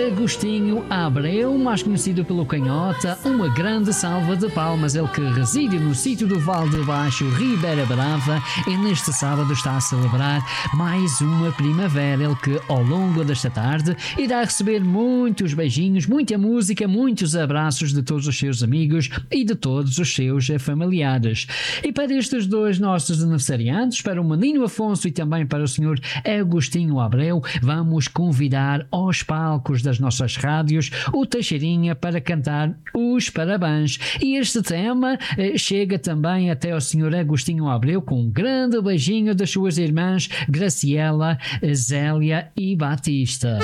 Agostinho Abreu, mais conhecido pelo Canhota. Uma grande salva de palmas, ele que reside no sítio do Val de Baixo, Ribeira Brava, e neste sábado está a celebrar mais uma primavera, ele que ao longo desta tarde irá receber muitos beijinhos, muita música, muitos abraços de todos os seus amigos e de todos os seus familiares. E para estes dois nossos aniversariantes, para o menino Afonso e também para o senhor Agostinho Abreu, vamos convidar aos palcos das nossas rádios o Teixeirinha para cantar os parabéns. E este tema chega também até ao senhor Agostinho Abreu com um grande beijinho das suas irmãs Graciela, Zélia e Batista.